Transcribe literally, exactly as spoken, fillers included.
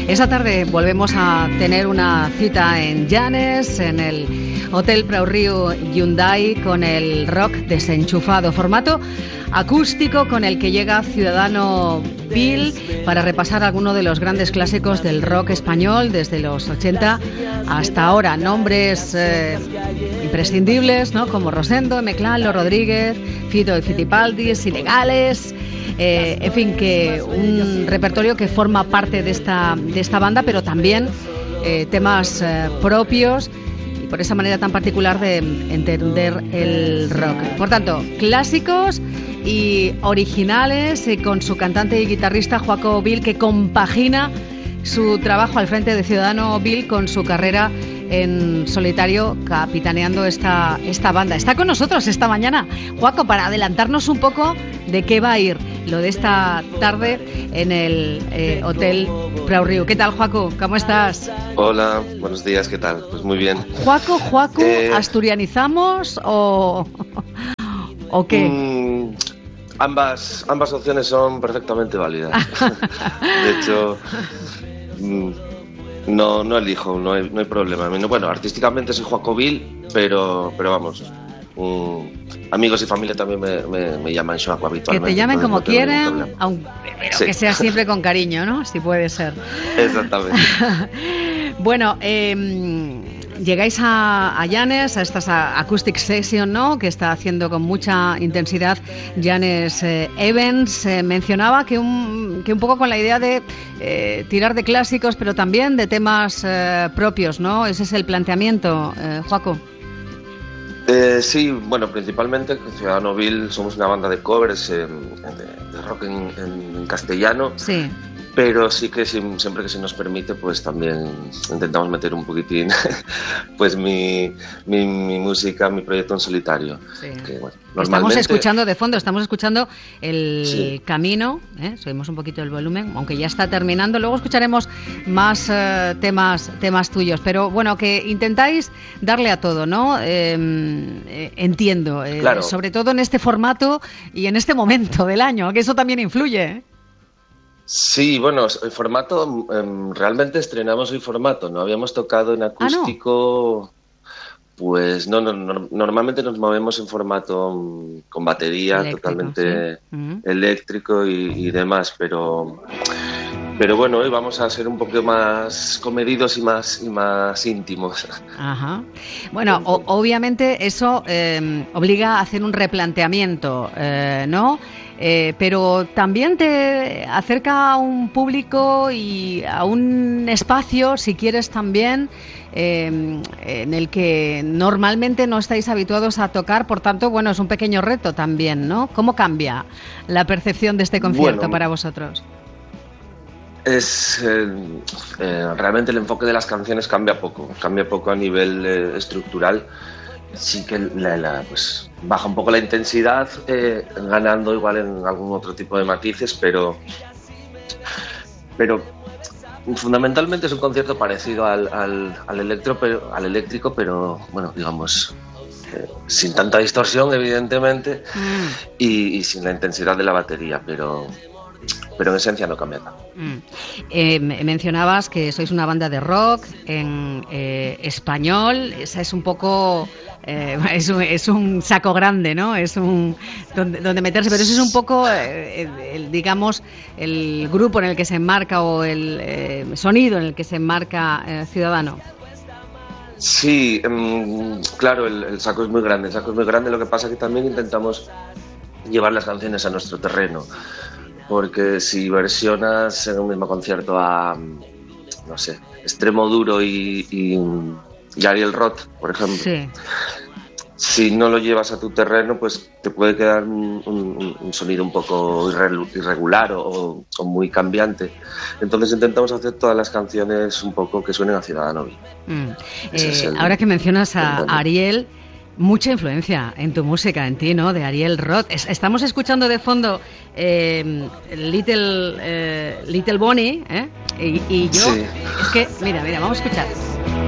Esta tarde volvemos a tener una cita en Llanes, en el Hotel Prau Riu Hyundai, con el rock desenchufado, formato acústico con el que llega Ciudadano Bill para repasar algunos de los grandes clásicos del rock español desde los ochenta hasta ahora. Nombres eh, imprescindibles, ¿no?, como Rosendo, M-Clan, Lo Rodríguez, Fito y Fitipaldis, Ilegales. Eh, en fin, que un repertorio que forma parte de esta, de esta banda, pero también eh, temas eh, propios, y por esa manera tan particular de entender el rock. Por tanto, clásicos y originales, eh, con su cantante y guitarrista Juaco Bill, que compagina su trabajo al frente de Ciudadano Bill con su carrera en solitario, capitaneando esta, esta banda. Está con nosotros esta mañana, Juaco, para adelantarnos un poco de qué va a ir lo de esta tarde en el eh, Hotel Prau Riu. ¿Qué tal, Juaco? ¿Cómo estás? Hola, buenos días, ¿qué tal? Pues muy bien. Juaco, Juaco, eh... ¿asturianizamos o, o qué? Mm, ambas, ambas opciones son perfectamente válidas. De hecho... Mm, No, no elijo, no hay, no hay problema. Bueno, artísticamente soy Juaco Bill, pero, pero vamos, um, amigos y familia también me, me, me llaman Juaco habitualmente. Que te llamen como no quieren, aunque, pero sí. que sea siempre con cariño, ¿no? Si puede ser. Exactamente. Bueno, eh, llegáis a, a Llanes, a estas a, Acoustic Session, ¿no?, que está haciendo con mucha intensidad Llanes eh, Evans. Eh, mencionaba que un, que un poco con la idea de eh, tirar de clásicos, pero también de temas eh, propios, ¿no? Ese es el planteamiento, eh, Juaco. Eh, sí, bueno, principalmente Ciudadano Bill somos una banda de covers eh, de, de rock en, en castellano. Sí. Pero sí que siempre que se nos permite, pues también intentamos meter un poquitín pues mi, mi, mi música, mi proyecto en solitario. Sí. Que, bueno, normalmente... Estamos escuchando de fondo, estamos escuchando el sí. Camino, ¿eh? Subimos un poquito el volumen, aunque ya está terminando. Luego escucharemos más uh, temas, temas tuyos, pero bueno, que intentáis darle a todo, ¿no? Eh, eh, entiendo, eh, claro. Sobre todo en este formato y en este momento del año, que eso también influye, ¿eh? Sí, bueno, el formato, eh, realmente estrenamos el formato, no habíamos tocado en acústico, ah, ¿no? Pues no, no, no, normalmente nos movemos en formato um, con batería, eléctrico, totalmente sí. uh-huh. eléctrico y, y demás, pero pero bueno, hoy vamos a ser un poco más comedidos y más y más íntimos. Ajá. Bueno, o, obviamente eso eh, obliga a hacer un replanteamiento, eh, ¿no? Eh, pero también te acerca a un público y a un espacio, si quieres también, eh, en el que normalmente no estáis habituados a tocar, por tanto, bueno, es un pequeño reto también, ¿no? ¿Cómo cambia la percepción de este concierto bueno, para vosotros? Es eh, eh, realmente el enfoque de las canciones cambia poco, cambia poco a nivel eh, estructural. Sí que la, la, pues, baja un poco la intensidad, eh, ganando igual en algún otro tipo de matices, pero pero fundamentalmente es un concierto parecido al, al, al, electro, pero, al eléctrico, pero bueno, digamos, eh, sin tanta distorsión, evidentemente, mm. y, y sin la intensidad de la batería, pero... pero en esencia no cambia nada. Mm. Eh, mencionabas que sois una banda de rock en eh, español. Esa es un poco eh, es, un, es un saco grande, ¿no? Es un donde, donde meterse, pero ese es un poco eh, el, el, digamos el grupo en el que se enmarca, o el eh, sonido en el que se enmarca eh, Ciudadano. Sí, um, claro, el, el saco es muy grande, el saco es muy grande. Lo que pasa es que también intentamos llevar las canciones a nuestro terreno. Porque si versionas en un mismo concierto a, no sé, Extremo Duro y, y, y Ariel Roth, por ejemplo, sí. Si no lo llevas a tu terreno, pues te puede quedar un, un, un sonido un poco irregular o, o muy cambiante. Entonces intentamos hacer todas las canciones un poco que suenen a Ciudadano Bill. Mm. Eh, el, ahora que mencionas a Ariel... Mucha influencia en tu música, en ti, ¿no? De Ariel Roth. Es, estamos escuchando de fondo eh, Little eh, Little Bonnie, ¿eh? Y, y yo... Sí. Es que, mira, mira, vamos a escuchar.